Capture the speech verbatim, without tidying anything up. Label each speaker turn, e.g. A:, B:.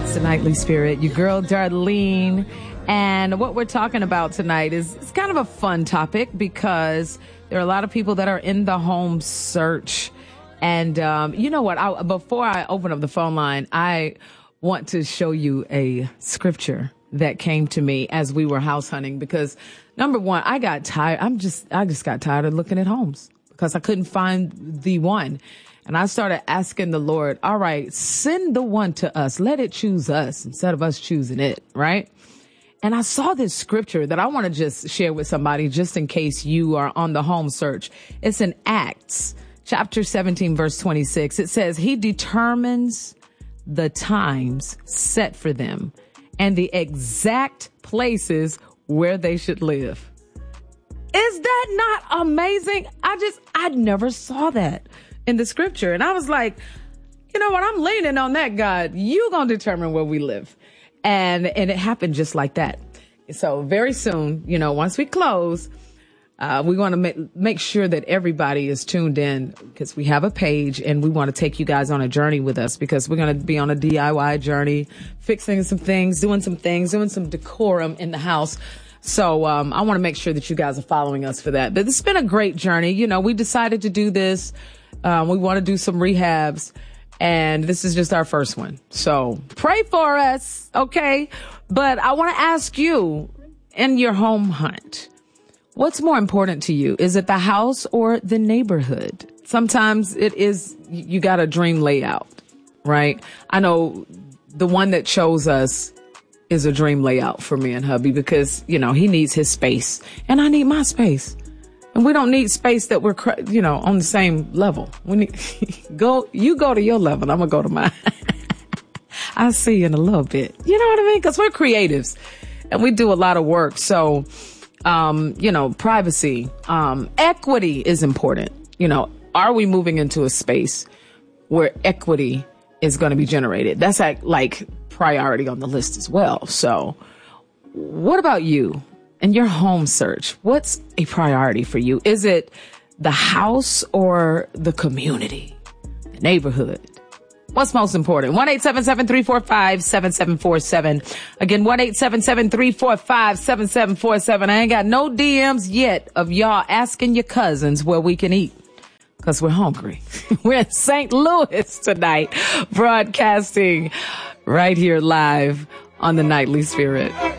A: It's the Nightly Spirit, your girl Darlene. And what we're talking about tonight is it's kind of a fun topic because there are a lot of people that are in the home search. And um, you know what? I, before I open up the phone line, I want to show you a scripture that came to me as we were house hunting because number one, I got tired. I'm just, I just got tired of looking at homes because I couldn't find the one. And I started asking the Lord, all right, send the one to us. Let it choose us instead of us choosing it, right? And I saw this scripture that I want to just share with somebody just in case you are on the home search. It's in Acts chapter seventeen, verse twenty-six. It says, he determines the times set for them and the exact places where they should live. Is that not amazing? I just, I never saw that in the scripture. And I was like, you know what? I'm leaning on that, God. You gonna determine where we live. And, and it happened just like that. So very soon, you know, once we close, uh, we want to make, make sure that everybody is tuned in because we have a page and we want to take you guys on a journey with us because we're going to be on a D I Y journey, fixing some things, doing some things, doing some decorum in the house. So, um, I want to make sure that you guys are following us for that. But it's been a great journey. You know, we decided to do this. Um, we want to do some rehabs and this is just our first one. So pray for us. Okay. But I want to ask you in your home hunt, what's more important to you? Is it the house or the neighborhood? Sometimes it is, you got a dream layout, right? I know the one that chose us is a dream layout for me and hubby because, you know, he needs his space and I need my space. And we don't need space that we're, you know, on the same level. We need, go, you go to your level. I'm going to go to mine. I'll see you in a little bit. You know what I mean? Because we're creatives and we do a lot of work. So, um, you know, privacy, um, equity is important. You know, are we moving into a space where equity is going to be generated? That's like, like priority on the list as well. So what about you? In your home search, what's a priority for you? Is it the house or the community, the neighborhood? What's most important? one eight seven seven, three four five, seven seven four seven. Again, one eight seven seven, three four five, seven seven four seven. I ain't got no D Ms yet of y'all asking your cousins where we can eat because we're hungry. We're in Saint Louis tonight, broadcasting right here live on the Nightly Spirit.